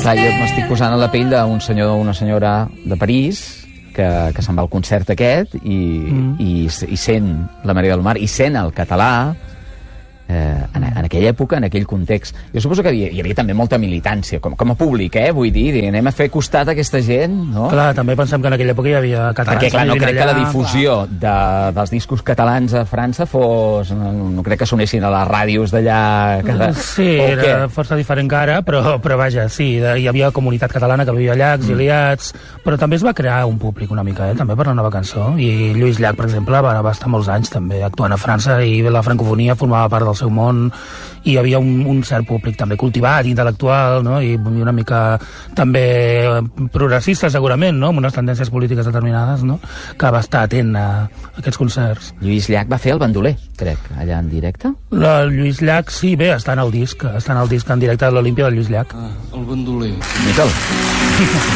Clar, jo m'estic posant a la pell d'un senyor o una senyora de París que se'n va al concert aquest i sent la Maria del Mar i sent el català en aquella època, en aquell context. Jo suposo que hi havia també molta militància, com a públic, vull dir, anem a fer costat a aquesta gent, no? Clar, també pensem que en aquella època hi havia catalans. Perquè, clar, no crec que la difusió dels discos catalans a França fos... No crec que sonessin a les ràdios d'allà... Sí, era força diferent que ara, però vaja, sí, hi havia comunitat catalana que vivia allà, exiliats, però també es va crear un públic una mica, també per la nova cançó, i Lluís Llach, per exemple, va estar molts anys també actuant a França i la francofonia formava part del seu món, i hi havia un cert públic també cultivat, intel·lectual, no? I una mica també progressista segurament, no? Amb unes tendències polítiques determinades, no? Que va estar atent a aquests concerts. Lluís Llach va fer el bandoler, crec, allà en directe? Lluís Llach, sí, bé, està en el disc en directe de l'Olimpia de Lluís Llach. El bandoler. Miquel.